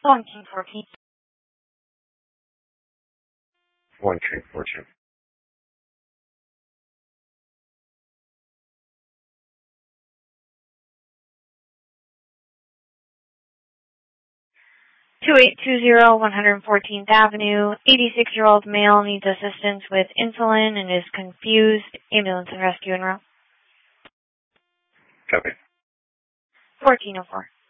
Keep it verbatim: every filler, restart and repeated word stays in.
One King fourteen. One King fourteen. two eight two zero, one hundred fourteenth Avenue. eighty-six-year-old male needs assistance with insulin and is confused. Ambulance and rescue en route. Copy. fourteen oh four.